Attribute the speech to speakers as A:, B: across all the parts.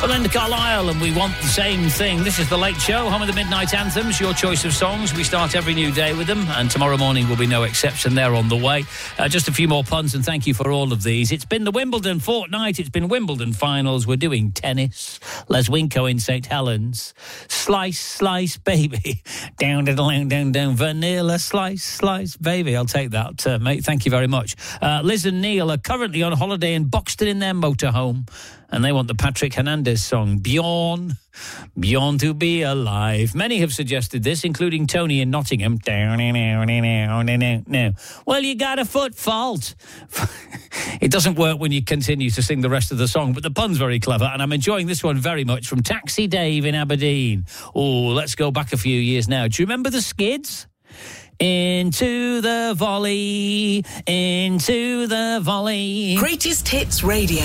A: Belinda Carlisle, and we want the same thing. This is The Late Show, home of the Midnight Anthems, your choice of songs. We start every new day with them, and tomorrow morning will be no exception. They're on the way. Just a few more puns, and thank you for all of these. It's been the Wimbledon fortnight. It's been Wimbledon finals. We're doing tennis. Les Winco in St. Helens. Slice, slice, baby. Down, down, down, down. Vanilla, slice, slice, baby. I'll take that, mate. Thank you very much. Liz and Neil are currently on holiday in Buxton in their motorhome, and they want the Patrick Hernandez song, Bjorn to be alive. Many have suggested this, including Tony in Nottingham. Well, you got a foot fault. It doesn't work when you continue to sing the rest of the song, but the pun's very clever, and I'm enjoying this one very much from Taxi Dave in Aberdeen. Oh, let's go back a few years now. Do you remember the Skids? Into the volley, into the volley.
B: Greatest Hits Radio.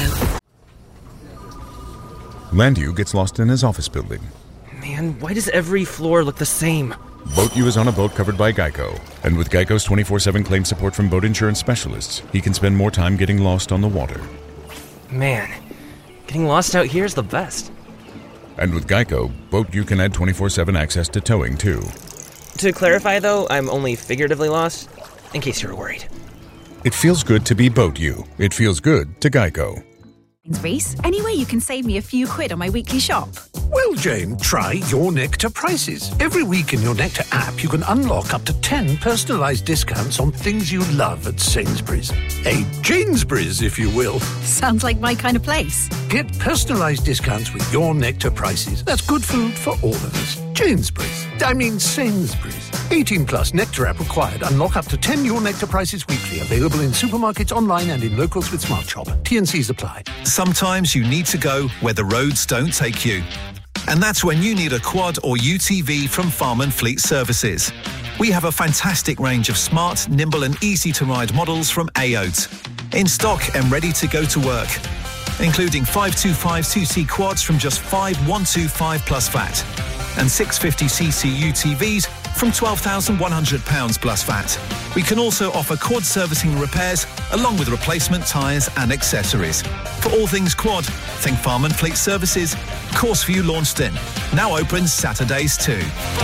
C: Landu gets lost in his office building.
D: Man, why does every floor look the same?
C: Boat U is on a boat covered by Geico. And with Geico's 24/7 claim support from boat insurance specialists, he can spend more time getting lost on the water.
D: Man, getting lost out here is the best.
C: And with Geico, Boat U can add 24/7 access to towing, too.
D: To clarify, though, I'm only figuratively lost, in case you're worried.
C: It feels good to be Boat U. It feels good to Geico.
E: Reese, any way you can save me a few quid on my weekly shop?
F: Well, Jane, try Your Nectar Prices. Every week in Your Nectar app, you can unlock up to 10 personalised discounts on things you love at Sainsbury's. A Janesbury's, if you will.
E: Sounds like my kind of place.
F: Get personalised discounts with Your Nectar Prices. That's good food for all of us. Sainsbury's. 18 plus, Nectar app required. Unlock up to 10 Your Nectar Prices weekly. Available in supermarkets, online and in locals with Smart Shop. T&Cs apply.
G: Sometimes you need to go where the roads don't take you. And that's when you need a quad or UTV from Farm and Fleet Services. We have a fantastic range of smart, nimble and easy-to-ride models from AOT. In stock and ready to go to work. Including 525 2C quads from just 5,125 plus VAT. And 650cc UTVs from £12,100 plus VAT. We can also offer quad servicing and repairs, along with replacement tyres and accessories. For all things quad, think Farm and Fleet Services, Course View Launceston. Now open Saturdays too.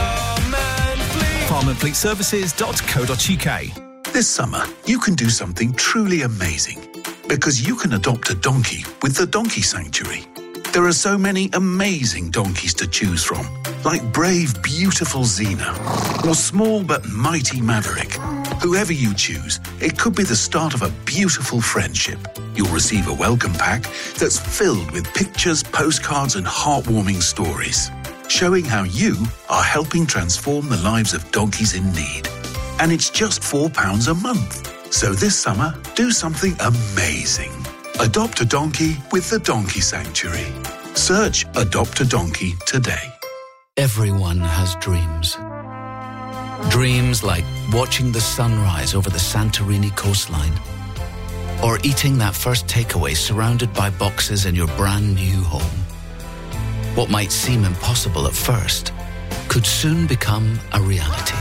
G: farmandfleetservices.co.uk.
H: This summer, you can do something truly amazing. Because you can adopt a donkey with the Donkey Sanctuary. There are so many amazing donkeys to choose from, like brave, beautiful Xena, or small but mighty Maverick. Whoever you choose, it could be the start of a beautiful friendship. You'll receive a welcome pack that's filled with pictures, postcards, and heartwarming stories, showing how you are helping transform the lives of donkeys in need. And it's just £4 a month. So this summer, do something amazing. Adopt a donkey with the Donkey Sanctuary. Search Adopt a Donkey today.
I: Everyone has dreams. Dreams like watching the sunrise over the Santorini coastline, or eating that first takeaway surrounded by boxes in your brand new home. What might seem impossible at first could soon become a reality.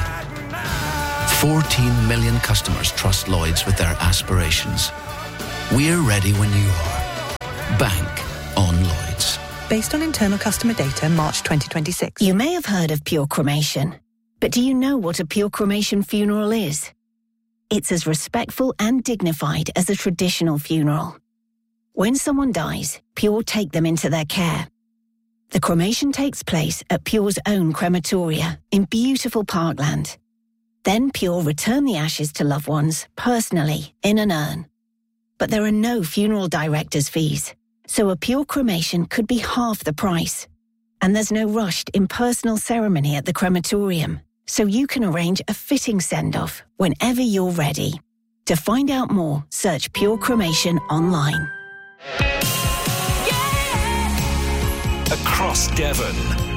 I: 14 million customers trust Lloyds with their aspirations. We're ready when you are. Bank on Lloyds.
J: Based on internal customer data, March 2026.
K: You may have heard of pure cremation, but do you know what a pure cremation funeral is? It's as respectful and dignified as a traditional funeral. When someone dies, Pure take them into their care. The cremation takes place at Pure's own crematoria in beautiful Parkland. Then Pure return the ashes to loved ones personally in an urn. But there are no funeral director's fees, so a Pure cremation could be half the price. And there's no rushed impersonal ceremony at the crematorium, so you can arrange a fitting send-off whenever you're ready. To find out more, search Pure Cremation online.
G: Across Devon,